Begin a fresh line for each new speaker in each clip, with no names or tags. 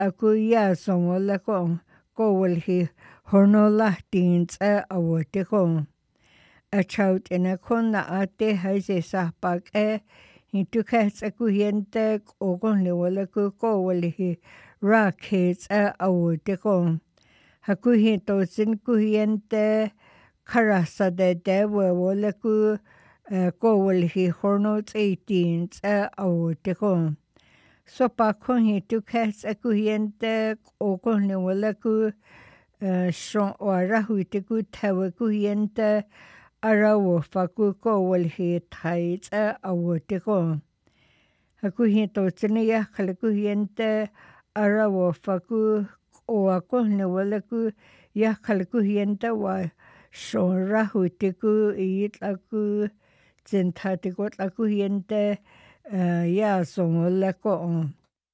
aku ya songola ko will he hornola teens awote ko. A chout in a kona ate has a sahpak he took us a kuhiente ogonli wala ko will he rock his awote ko. Hakuhi tosin kuhiente karasa de wala ko will he hornos 18 awote ko. So pa kon he took us a kuhiente ogonli wala shon ora huite ku tawe kuhiente arawo faku ko will he tight awote ko. Hakuhi tosin ya kuhiente arawo faku oako ne wala ya kuhiente wa shon rahuite ku aku Zentate got la kuhiente ya songola ko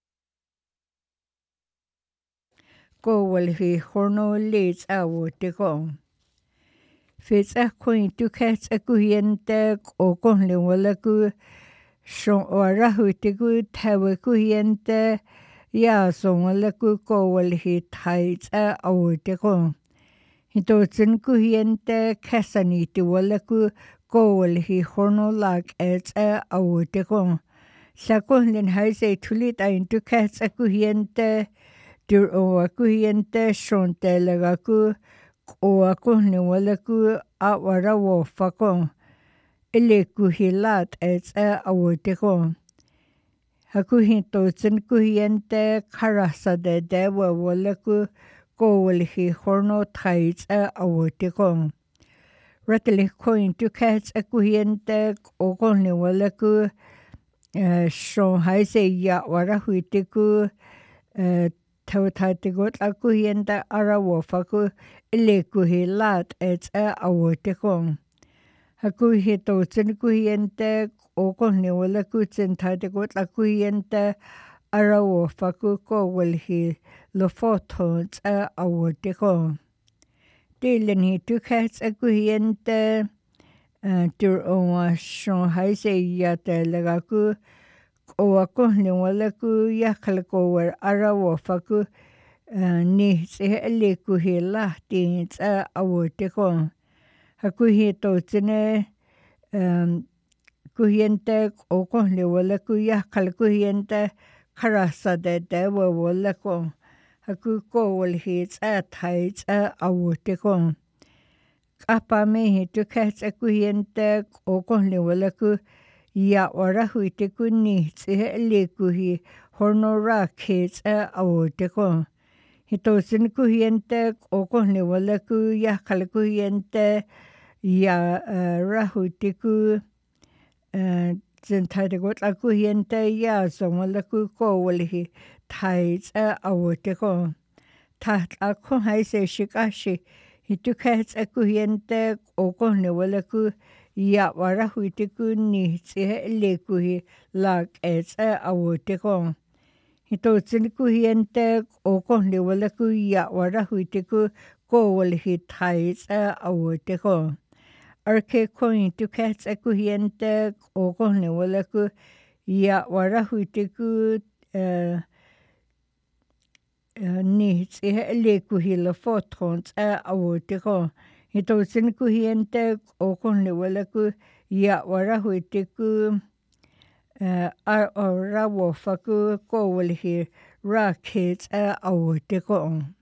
will he horno leads awote ko. Fits a coin to catch a kuhiente o conle wala shon ora huite tawe kuhiente ya songola ko will he tight awote ko. Hitotsin kuhiente kasaniti wala ko will he horno lag at awote ko. Sa kohlen haise tulit a into catch a kuhiente dur o kuhiente shon telega o kohlen wala awara wofa ko. Ile kuhilat at awote ko. Hakuhitotsin kuhiente karasa de dewa wala ko will he horno tight awote ko. Rattle coin to catch a kuhiente o konle wala shon haise ya wara huite tautate got a kuhiente arawofa ile kuhilat et awote ko. Hakuhitotsin kuhiente o konle wala zentate got a kuhiente arawofa ko will he lo photons awote ko. Dylan he took us a kuhiente dur o shon haise ya telegaku o kohne wala yakalako war arawofa ni se ele kuhila tins awote ko. Hakuhi totsine kuhiente o kohne wala yakalkuhiente karasa de dewa wala ko. Haku ko will he tight awote ko. Kapa me he took us a kuhiente o kohne wala ya ora huite ni le kuhi horno ra kids awote ko. Hitosin kuhiente o kohne wala ya kuhiente ya rahuite zentate got la kuhiente ya son wala ko will he tight awote ko. Tat ako haise shikashi he took us a kuhiente o kohne wala ya wara huite ni le kuhi lag et awote ko. Hitotsin kuhiente o kohne wala ya wara huite ko will he tight awote ko. Arke coin to catch a kuhiente o kohne wala ya wara huite ni le kuhi la photons awote ko. Hitotsin kuhiente o kohne wala ya wara huite ar o rawofa ko will he ra kids awote ko.